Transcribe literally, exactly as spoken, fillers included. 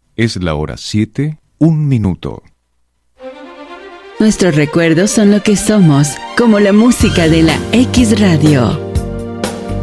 Es la hora siete, un minuto. Nuestros recuerdos son lo que somos, como la música de la X Radio.